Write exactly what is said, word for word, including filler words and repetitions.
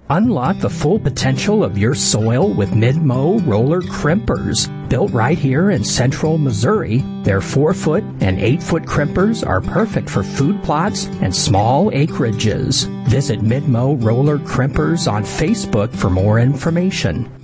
Unlock the full potential of your soil with Midmo roller crimpers. Built right here in central Missouri, their four-foot and eight-foot crimpers are perfect for food plots and small acreages. Visit Midmo Roller Crimpers on Facebook for more information.